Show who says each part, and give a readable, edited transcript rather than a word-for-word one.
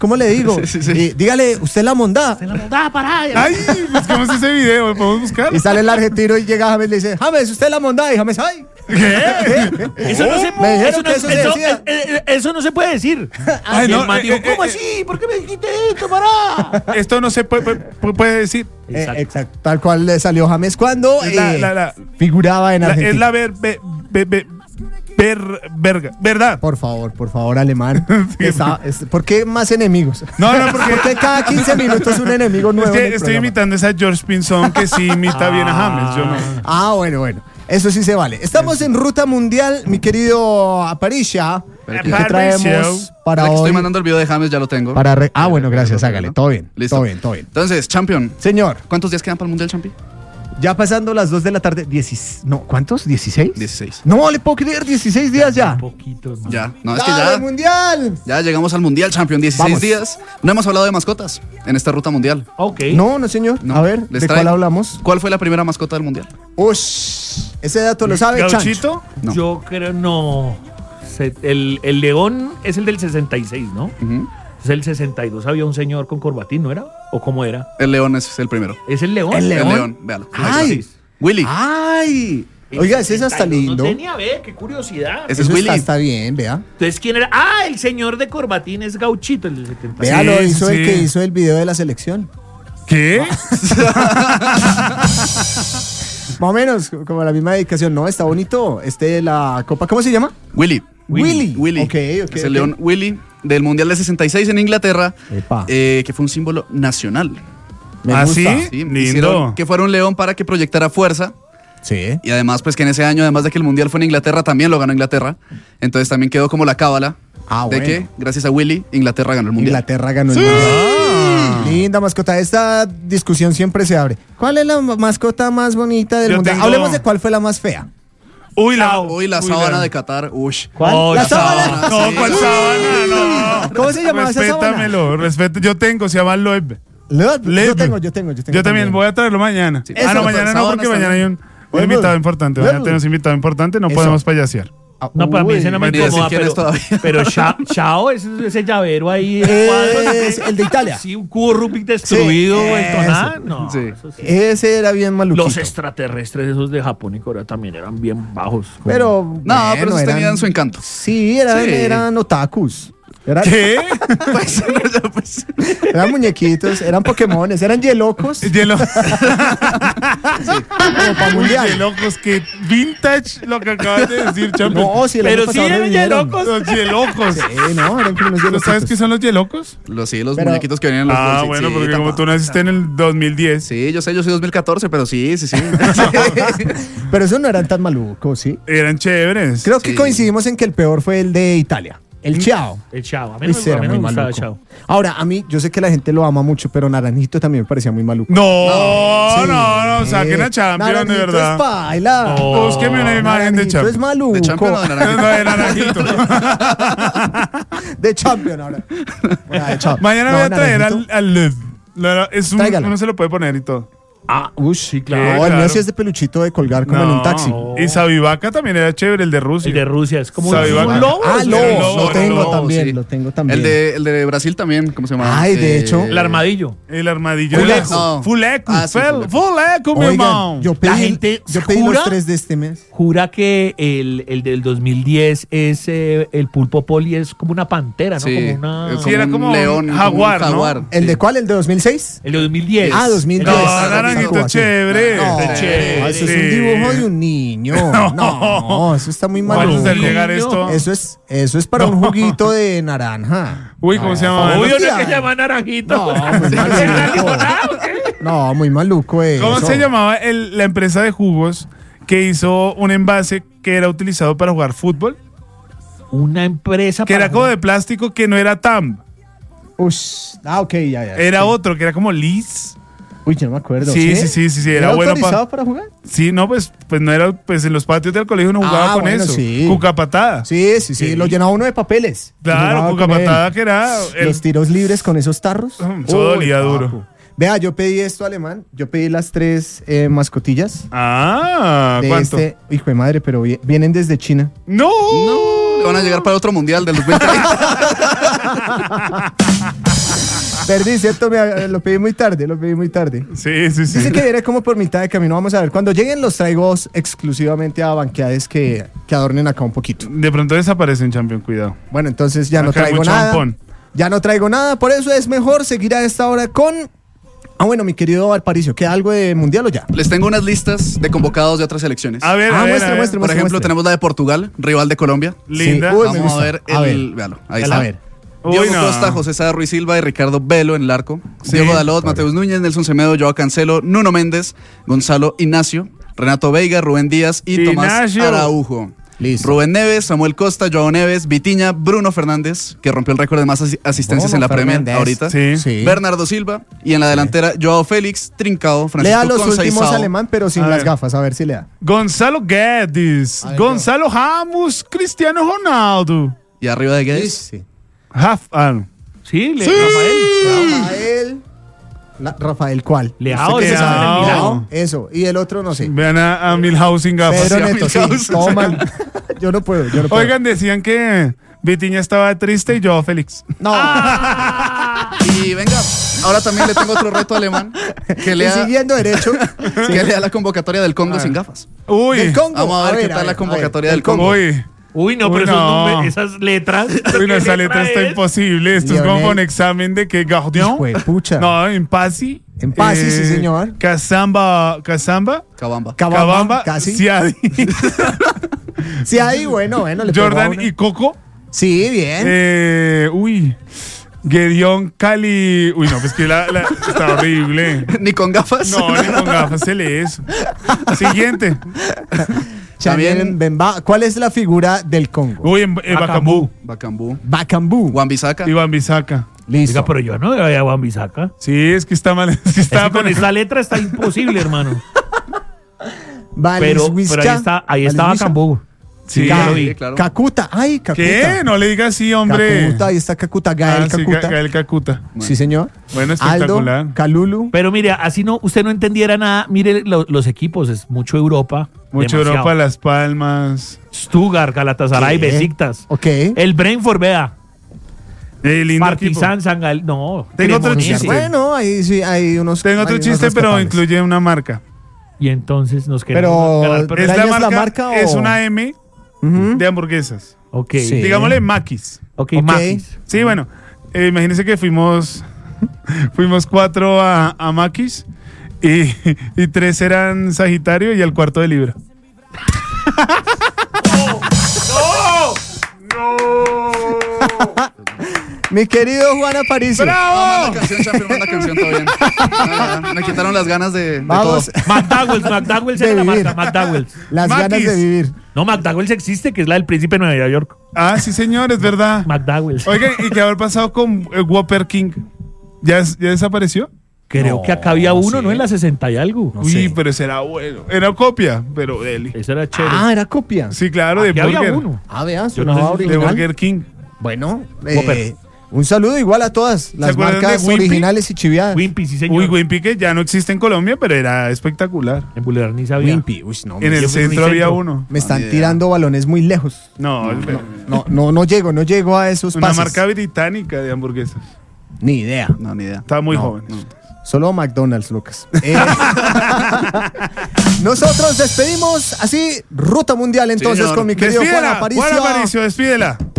Speaker 1: ¿cómo le digo?
Speaker 2: Sí.
Speaker 1: Dígale, usted la mondá.
Speaker 3: Se la mondá, pará.
Speaker 2: Ay, busquemos ese video, ¿lo podemos buscar?
Speaker 1: Y sale el argentino y llega James y le dice, James, usted la mondá. Y James, ay.
Speaker 2: ¿Qué?
Speaker 3: Eso no se
Speaker 1: Me dijeron
Speaker 3: eso no-
Speaker 1: que eso se decía.
Speaker 3: eso no se puede decir.
Speaker 2: Ay,
Speaker 3: Y
Speaker 2: no,
Speaker 3: el man dijo, ¿cómo así? ¿Por qué me dijiste esto, pará?
Speaker 2: Esto no se puede decir.
Speaker 1: Exacto. Tal cual le salió James cuando
Speaker 2: La-
Speaker 1: figuraba en Argentina.
Speaker 2: Es la verdad.
Speaker 1: Por favor, alemán. ¿Por qué más enemigos?
Speaker 2: No, porque
Speaker 1: Porque cada 15 minutos un enemigo
Speaker 2: es
Speaker 1: nuevo. en
Speaker 2: que
Speaker 1: el
Speaker 2: estoy
Speaker 1: programa.
Speaker 2: imitando a esa George Pinzón que sí imita bien a James. Yo no.
Speaker 1: Ah, bueno. Eso sí se vale. Estamos en ruta mundial, mi querido Aparicia. ¿Y qué traemos para
Speaker 4: Aquí
Speaker 1: hoy?
Speaker 4: estoy mandando el video de James, ya lo tengo.
Speaker 1: Bueno, gracias, hágale. Todo bien.
Speaker 4: Listo.
Speaker 1: Todo bien.
Speaker 4: Entonces, Champion,
Speaker 1: Señor,
Speaker 4: ¿cuántos días quedan para el Mundial, Champi?
Speaker 1: ya pasando las 2 de la tarde. ¿Cuántos? ¿16?
Speaker 4: 16.
Speaker 1: No le puedo creer, 16 días ya.
Speaker 3: Un poquito, hermano.
Speaker 4: Ya, no, es que
Speaker 1: ¡Dale,
Speaker 4: ya,
Speaker 1: mundial!
Speaker 4: ya llegamos al Mundial, Champion. 16
Speaker 1: Vamos.
Speaker 4: días. No hemos hablado de mascotas en esta ruta mundial.
Speaker 3: Ok.
Speaker 1: No, señor.
Speaker 4: No.
Speaker 1: A ver,
Speaker 4: Les
Speaker 1: ¿de cuál
Speaker 4: traigo.
Speaker 1: hablamos?
Speaker 4: ¿Cuál fue la primera mascota del Mundial?
Speaker 1: Ush, ese dato lo sabe Chancho.
Speaker 2: ¿Gauchito?
Speaker 4: No.
Speaker 3: Yo creo no. El león es el del 66, ¿no?
Speaker 4: Ujú.
Speaker 3: Es el 62. Había un señor con corbatín, ¿no era? ¿O cómo era?
Speaker 4: El león es el primero.
Speaker 3: ¿Es el león?
Speaker 1: ¿El león?
Speaker 4: El león, véalo.
Speaker 1: ¡Ay!
Speaker 4: Willy.
Speaker 1: ¡Ay! Oiga, ese es hasta
Speaker 3: 62.
Speaker 1: lindo.
Speaker 3: No tenía, ve, qué curiosidad.
Speaker 4: Ese es
Speaker 1: Eso
Speaker 4: Willy.
Speaker 1: está bien, vea.
Speaker 3: Entonces, ¿quién era? Ah, el señor de corbatín es Gauchito, el del 76.
Speaker 1: Vea, lo hizo
Speaker 2: sí.
Speaker 1: el que hizo el video de la selección.
Speaker 2: ¿Qué?
Speaker 1: Más o menos, como la misma dedicación. No, está bonito. La copa, ¿cómo se llama?
Speaker 4: Willy.
Speaker 1: Willy.
Speaker 4: Willy.
Speaker 1: Ok.
Speaker 4: Es el león Willy del Mundial de 66 en Inglaterra,
Speaker 1: Epa.
Speaker 4: que fue un símbolo nacional.
Speaker 1: Me
Speaker 2: ¿Ah,
Speaker 1: gusta.
Speaker 2: sí?
Speaker 4: Sí,
Speaker 2: Lindo.
Speaker 4: hicieron que fuera un león para que proyectara fuerza.
Speaker 1: Sí.
Speaker 4: Y además, pues que en ese año, además de que el Mundial fue en Inglaterra, también lo ganó Inglaterra. Entonces también quedó como la cábala
Speaker 1: Ah,
Speaker 4: de
Speaker 1: bueno.
Speaker 4: que, gracias a Willy, Inglaterra ganó el Mundial.
Speaker 1: Inglaterra ganó el mundial. Linda mascota. Esta discusión siempre se abre. ¿Cuál es la mascota más bonita del
Speaker 2: Yo
Speaker 1: mundial?
Speaker 2: tengo-
Speaker 1: Hablemos de cuál fue la más fea.
Speaker 2: Uy, la
Speaker 4: sábana de Qatar. Ush.
Speaker 1: ¿Cuál?
Speaker 3: Oh,
Speaker 1: la
Speaker 3: la
Speaker 1: sábana.
Speaker 2: No, ¿cuál sábana? No.
Speaker 1: ¿Cómo se llamaba esa sábana?
Speaker 2: Respétamelo. Yo tengo, se llama Loeb.
Speaker 1: Yo tengo.
Speaker 2: Yo también voy a traerlo mañana.
Speaker 4: Sí.
Speaker 2: Ah, no,
Speaker 1: Eso,
Speaker 2: mañana no,
Speaker 4: sábanas
Speaker 2: porque mañana hay un
Speaker 1: Loeb.
Speaker 2: invitado importante.
Speaker 1: Loeb.
Speaker 2: Mañana tenemos invitado importante, no
Speaker 1: Eso.
Speaker 2: podemos payasear.
Speaker 3: No, para mí ese no me
Speaker 4: Ni decir
Speaker 3: incomoda,
Speaker 4: quién es
Speaker 3: pero,
Speaker 4: todavía.
Speaker 3: pero Chao, ese llavero ahí.
Speaker 1: Es el de Italia.
Speaker 3: Sí, un cubo Rubik destruido,
Speaker 1: Sí,
Speaker 3: vuelto
Speaker 1: ese.
Speaker 3: nada. No,
Speaker 4: Sí.
Speaker 3: eso sí.
Speaker 1: Ese era bien maluquito.
Speaker 3: Los extraterrestres esos de Japón y Corea también eran bien bajos.
Speaker 1: Pero.
Speaker 4: No, pero
Speaker 1: bueno,
Speaker 4: esos
Speaker 1: eran-
Speaker 4: tenían su encanto.
Speaker 1: Sí,
Speaker 4: Sí.
Speaker 1: eran otakus.
Speaker 2: ¿Qué?
Speaker 1: Eran muñequitos, eran Pokémones, eran yelocos.
Speaker 2: Hielo.
Speaker 1: Como para mundial.
Speaker 2: Hielocos, que vintage lo que acabas de decir, champion.
Speaker 1: No, si el
Speaker 3: Pero
Speaker 1: año
Speaker 3: sí
Speaker 1: pasado
Speaker 3: eran
Speaker 1: revivieron.
Speaker 3: yelocos.
Speaker 2: Los hielocos.
Speaker 1: Sí, no, eran como unos
Speaker 2: ¿No
Speaker 1: yelocos.
Speaker 2: sabes qué son los hielocos?
Speaker 4: Los
Speaker 1: Pero-
Speaker 4: muñequitos que venían en los
Speaker 2: Ah,
Speaker 4: bolsitos.
Speaker 2: bueno,
Speaker 4: Sí,
Speaker 2: porque como
Speaker 4: tampoco.
Speaker 2: tú naciste en el 2010.
Speaker 4: Sí, yo soy 2014, pero sí.
Speaker 1: Pero esos no eran tan malucos, ¿sí?
Speaker 2: Eran chéveres.
Speaker 1: Creo que
Speaker 4: Sí.
Speaker 1: coincidimos en que el peor fue el de Italia. El Chao.
Speaker 3: El Chao. A mí
Speaker 1: Ese
Speaker 3: no, a
Speaker 1: era
Speaker 3: mí no
Speaker 1: muy
Speaker 3: me gustaba
Speaker 1: maluco.
Speaker 3: Chao.
Speaker 1: Ahora, a mí, yo sé que la gente lo ama mucho, pero Naranjito también me parecía muy maluco.
Speaker 2: No,
Speaker 1: Sí.
Speaker 2: saquen a Champion, de
Speaker 1: Naranjito
Speaker 2: verdad.
Speaker 1: es paila.
Speaker 3: No.
Speaker 2: Búsqueme una imagen de
Speaker 1: Naranjito
Speaker 2: Champion.
Speaker 1: es maluco.
Speaker 4: ¿De Champion o de Naranjito?
Speaker 2: No, de Naranjito.
Speaker 1: De Champion ahora. Bueno, de Champion.
Speaker 2: Mañana
Speaker 1: No,
Speaker 2: voy a traer
Speaker 1: Naranjito.
Speaker 2: al Lev. Es
Speaker 1: Tráigala.
Speaker 2: uno se lo puede poner y todo.
Speaker 1: Ah, sí,
Speaker 2: claro.
Speaker 1: No, el mío
Speaker 2: Claro.
Speaker 1: sí es de peluchito de colgar como en un taxi.
Speaker 3: No.
Speaker 2: Y Sabivaca también era chévere, el de Rusia.
Speaker 3: El de Rusia es como
Speaker 2: Sabe,
Speaker 3: un
Speaker 2: vaca.
Speaker 3: lobo.
Speaker 1: Ah,
Speaker 2: Sí,
Speaker 1: lobo.
Speaker 2: lobo,
Speaker 1: Lo tengo
Speaker 2: lobo,
Speaker 1: también,
Speaker 4: sí.
Speaker 1: lo tengo también.
Speaker 4: El de Brasil también, ¿cómo se llama?
Speaker 1: Ay, de hecho.
Speaker 3: El armadillo.
Speaker 2: El armadillo.
Speaker 1: Full
Speaker 2: de
Speaker 1: eco.
Speaker 2: la- Full eco.
Speaker 4: Ah, sí,
Speaker 2: Full eco, mi
Speaker 1: Oigan,
Speaker 2: hermano.
Speaker 1: yo pedí,
Speaker 3: La gente
Speaker 1: yo pedí
Speaker 3: jura-
Speaker 1: los 3 de este mes.
Speaker 3: Jura que el del 2010 es el pulpo poli es como una pantera, ¿no?
Speaker 4: Sí,
Speaker 3: Como una...
Speaker 4: es
Speaker 2: Sí, era como
Speaker 4: un
Speaker 2: un
Speaker 4: león,
Speaker 2: jaguar,
Speaker 4: como un
Speaker 2: ¿no?
Speaker 4: jaguar.
Speaker 1: ¿El de cuál? ¿El de 2006?
Speaker 3: El de 2010.
Speaker 1: Ah, 2010.
Speaker 2: No,
Speaker 1: Esa
Speaker 2: Naranjito
Speaker 1: Cuba,
Speaker 2: es
Speaker 1: sí.
Speaker 2: chévere.
Speaker 1: No,
Speaker 3: Está chévere.
Speaker 1: eso es
Speaker 2: Sí.
Speaker 1: un dibujo de un niño. No, eso está muy
Speaker 2: ¿Cuál es
Speaker 1: maluco.
Speaker 2: el llegar esto?
Speaker 1: Eso es para un juguito de naranja.
Speaker 2: Uy, ¿cómo se llama?
Speaker 3: Obvio, no
Speaker 1: Tía.
Speaker 3: es que llama naranjito.
Speaker 1: No, muy maluco. No, muy maluco eso.
Speaker 2: ¿Cómo se llamaba la empresa de jugos que hizo un envase que era utilizado para jugar fútbol?
Speaker 3: Una empresa
Speaker 2: Que
Speaker 3: para
Speaker 2: era como de plástico, que no era TAM.
Speaker 1: Ok, ya.
Speaker 2: Era
Speaker 1: Sí.
Speaker 2: otro, que era como Liz.
Speaker 1: Uy, yo no me acuerdo.
Speaker 2: Sí, sí, era bueno
Speaker 1: autorizado para jugar?
Speaker 2: Sí, no, pues no era, pues en los patios del colegio uno jugaba con
Speaker 1: bueno,
Speaker 2: eso.
Speaker 1: sí.
Speaker 2: Cuca patada.
Speaker 1: Sí, lo llenaba uno de papeles. Y
Speaker 2: Claro,
Speaker 1: jugaba
Speaker 2: cuca
Speaker 1: con él.
Speaker 2: patada que era
Speaker 1: Los tiros libres con esos tarros.
Speaker 2: Eso dolía
Speaker 1: Uy,
Speaker 2: duro.
Speaker 1: papu. Vea, yo pedí esto alemán. Yo pedí las 3 mascotillas.
Speaker 2: Ah,
Speaker 1: De
Speaker 2: ¿cuánto?
Speaker 1: hijo de madre, pero vienen desde China.
Speaker 2: No.
Speaker 4: No, le van a llegar para otro mundial del 2030.
Speaker 1: Perdí, ¿cierto? Lo pedí muy tarde.
Speaker 2: Sí.
Speaker 1: Dice que viene como por mitad de camino. Vamos a ver. Cuando lleguen los traigo exclusivamente a banqueades que adornen acá un poquito.
Speaker 2: De pronto desaparece un champion, cuidado.
Speaker 1: Bueno, entonces ya no
Speaker 2: Acá hay
Speaker 1: traigo
Speaker 2: mucho
Speaker 1: nada.
Speaker 2: ampón.
Speaker 1: Ya no traigo nada. Por eso es mejor seguir a esta hora con... Ah, bueno, mi querido Alparicio, ¿queda algo de mundial o ya?
Speaker 4: Les tengo unas listas de convocados de otras selecciones.
Speaker 2: A ver,
Speaker 1: muestre.
Speaker 4: Por ejemplo, tenemos la de Portugal, rival de Colombia.
Speaker 2: Linda.
Speaker 1: Sí. Uy, me
Speaker 4: Vamos
Speaker 1: gusta.
Speaker 4: a ver
Speaker 1: A ver.
Speaker 4: Véalo, ahí
Speaker 1: A
Speaker 4: está.
Speaker 1: ver.
Speaker 4: Diego
Speaker 2: Uy, no.
Speaker 4: Costa, José César Ruiz Silva y Ricardo Velo en el arco.
Speaker 2: Sí.
Speaker 4: Diego Dalot, Mateus Núñez, Nelson Semedo, Joao Cancelo, Nuno Méndez, Gonzalo Ignacio, Renato Veiga, Rubén Díaz y Tomás
Speaker 2: Ignacio.
Speaker 4: Araujo.
Speaker 1: Listo.
Speaker 4: Rubén Neves, Samuel Costa, Joao Neves, Vitiña, Bruno Fernández, que rompió el récord de más asistencias
Speaker 1: Bruno
Speaker 4: en la Premier
Speaker 1: Fernández.
Speaker 4: ahorita.
Speaker 2: Sí.
Speaker 4: Bernardo Silva y en la delantera Joao Félix, Trincao, Francisco
Speaker 1: Lea los últimos
Speaker 4: Conceição.
Speaker 1: alemán, pero sin
Speaker 2: A
Speaker 1: las
Speaker 2: ver.
Speaker 1: gafas, a ver si le da.
Speaker 2: Gonzalo Guedes,
Speaker 1: A ver,
Speaker 2: Gonzalo Ramos, Cristiano Ronaldo.
Speaker 4: Y arriba de Guedes,
Speaker 1: Sí.
Speaker 2: No.
Speaker 3: Sí, Rafael.
Speaker 1: Rafael, ¿cuál?
Speaker 3: Leao,
Speaker 2: Ese
Speaker 3: ese
Speaker 2: que
Speaker 3: estaba en el
Speaker 2: Leao.
Speaker 3: Milán.
Speaker 1: No, eso. Y el otro no sé.
Speaker 2: Vean a Milhouse sin gafas.
Speaker 1: Pedro
Speaker 4: sí,
Speaker 1: Neto, sí.
Speaker 4: Milhouse.
Speaker 1: Todo mal. Yo no puedo.
Speaker 2: Oigan, decían que Vitiña estaba triste y Joao Félix.
Speaker 1: No.
Speaker 4: Y venga, ahora también le tengo otro reto alemán. Que
Speaker 1: Y
Speaker 4: lea,
Speaker 1: siguiendo derecho.
Speaker 4: que lea la convocatoria del Congo sin gafas.
Speaker 2: Uy.
Speaker 1: Del Congo.
Speaker 4: Vamos a ver qué tal la convocatoria del Congo.
Speaker 2: Uy.
Speaker 3: Uy, no,
Speaker 2: Uy,
Speaker 3: pero
Speaker 2: no.
Speaker 3: esas letras.
Speaker 2: Uy, no, esa letra está imposible. Esto es como
Speaker 1: Lionel.
Speaker 2: un examen de que Gardien.
Speaker 1: Hijo de pucha.
Speaker 2: No, en Pasi.
Speaker 1: En Pasi, sí, señor.
Speaker 2: Casamba.
Speaker 4: Cabamba.
Speaker 2: Cabamba.
Speaker 1: Casi.
Speaker 2: Siadi.
Speaker 1: Sí, ahí, bueno, le pegó a
Speaker 2: Jordan
Speaker 1: uno.
Speaker 2: y Coco.
Speaker 1: Sí, bien.
Speaker 2: Uy. Gedeón Cali. Uy, no, pues que está horrible.
Speaker 4: Ni con gafas.
Speaker 2: No, ni con gafas se lee eso. Siguiente.
Speaker 1: También Bemba. ¿Cuál es la figura del Congo?
Speaker 2: Uy, en Bacambú.
Speaker 4: Bacambú.
Speaker 1: Bacambú.
Speaker 4: Wan-Bissaka.
Speaker 2: Iván Bisaca.
Speaker 1: Listo.
Speaker 3: Oiga, pero yo no veo a Juan Bisaca.
Speaker 2: Sí, es que está mal. Es que
Speaker 3: Es
Speaker 2: está
Speaker 3: que con esta letra está imposible, hermano. Pero ahí estaba Cambú.
Speaker 2: Sí,
Speaker 3: ya lo vi.
Speaker 4: claro.
Speaker 1: Cacuta. Ay, Cacuta.
Speaker 2: ¿Qué? No le diga así, hombre.
Speaker 1: Cacuta, ahí está Cacuta. Gael
Speaker 2: Sí,
Speaker 1: Cacuta.
Speaker 2: Gael Cacuta.
Speaker 1: Sí, señor.
Speaker 2: Bueno, espectacular.
Speaker 1: Aldo, Calulu.
Speaker 3: Pero mire, así no, usted no entendiera nada. Mire los equipos, es mucho Europa.
Speaker 2: Mucho
Speaker 3: demasiado.
Speaker 2: Europa, Las Palmas.
Speaker 3: Stuttgart, Galatasaray,
Speaker 1: ¿Qué?
Speaker 3: Besiktas.
Speaker 1: Ok.
Speaker 3: El Brentford, vea.
Speaker 2: Lindo
Speaker 3: Partizan, Sangal. No.
Speaker 2: Tengo otro
Speaker 3: Cremonese.
Speaker 2: chiste.
Speaker 1: Bueno, ahí sí hay unos.
Speaker 2: Tengo otro
Speaker 1: hay unos
Speaker 2: chiste, pero
Speaker 1: rescatables.
Speaker 2: incluye una marca.
Speaker 3: Y entonces nos
Speaker 1: Pero-
Speaker 3: queremos ganar.
Speaker 1: ¿Pero
Speaker 2: Es
Speaker 1: ¿la
Speaker 2: la
Speaker 1: es la
Speaker 2: marca,
Speaker 1: marca o-
Speaker 2: es una M
Speaker 1: Ujú.
Speaker 2: de hamburguesas.
Speaker 3: Ok.
Speaker 1: Sí.
Speaker 2: Digámosle Maquis.
Speaker 3: Ok,
Speaker 1: Ok.
Speaker 3: Maquis.
Speaker 2: Sí, bueno, imagínense que fuimos 4 a Maquis y 3 eran Sagitario y el cuarto de Libra.
Speaker 1: Mi querido Juan Aparicio.
Speaker 4: Manda canción, champion, manda canción, todo bien. Ya, me quitaron las ganas de
Speaker 1: Vamos.
Speaker 4: todo.
Speaker 3: McDowell's
Speaker 1: De
Speaker 3: era la
Speaker 1: vivir.
Speaker 3: marca. McDowell's.
Speaker 1: Las
Speaker 2: Maquis.
Speaker 1: ganas de vivir.
Speaker 3: No, McDowell's existe, que es la del príncipe de Nueva York.
Speaker 2: Ah, sí, señor, es verdad.
Speaker 3: McDowell's.
Speaker 2: Oigan, ¿y qué haber pasado con Whopper King? ¿Ya desapareció?
Speaker 3: Creo
Speaker 1: No,
Speaker 3: que acá había uno,
Speaker 1: sí.
Speaker 3: ¿no? En la 60 y algo.
Speaker 1: No
Speaker 2: Uy,
Speaker 1: sé.
Speaker 2: pero ese era bueno. Era copia, pero deli.
Speaker 3: Eso era chévere.
Speaker 1: Ah, era copia.
Speaker 2: Sí, claro, de
Speaker 3: Aquí había
Speaker 2: Burger.
Speaker 3: uno.
Speaker 1: Ah, vea,
Speaker 3: Yo no
Speaker 1: sonaba
Speaker 3: sé si-
Speaker 2: De
Speaker 1: original.
Speaker 2: Burger King.
Speaker 1: Bueno,
Speaker 3: Whopper.
Speaker 1: un saludo igual a todas las
Speaker 2: acuerdan
Speaker 1: marcas
Speaker 2: de Wimpy?
Speaker 1: originales y chiviadas.
Speaker 3: Wimpy, sí, señor.
Speaker 2: Uy, Wimpy que ya no existe en Colombia, pero era espectacular.
Speaker 3: En Boulevard Niza había.
Speaker 1: Wimpy. Uy, no,
Speaker 2: En
Speaker 1: me,
Speaker 2: el
Speaker 3: yo fui a
Speaker 2: centro
Speaker 3: mi
Speaker 2: había
Speaker 3: centro.
Speaker 2: uno.
Speaker 1: me están
Speaker 4: Ni idea.
Speaker 1: tirando balones muy lejos.
Speaker 2: No,
Speaker 1: No llego a esos
Speaker 2: una
Speaker 1: pases.
Speaker 2: marca británica de hamburguesas.
Speaker 1: Ni idea.
Speaker 4: No, ni idea.
Speaker 2: Estaba muy
Speaker 1: No,
Speaker 2: joven.
Speaker 1: Solo McDonald's, Lucas. Nosotros despedimos así Ruta Mundial entonces
Speaker 4: señor.
Speaker 1: con mi querido Juan
Speaker 2: Despídela,
Speaker 1: Aparicio.
Speaker 2: Juan Aparicio, despídela.